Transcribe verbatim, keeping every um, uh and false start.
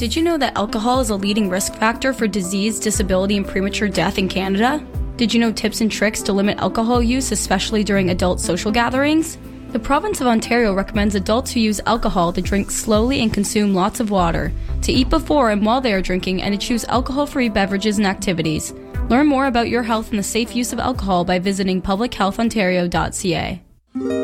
Did you know that alcohol is a leading risk factor for disease, disability, and premature death in Canada? Did you know tips and tricks to limit alcohol use, especially during adult social gatherings? The province of Ontario recommends adults who use alcohol to drink slowly and consume lots of water, to eat before and while they are drinking, and to choose alcohol-free beverages and activities. Learn more about your health and the safe use of alcohol by visiting public health ontario dot c a.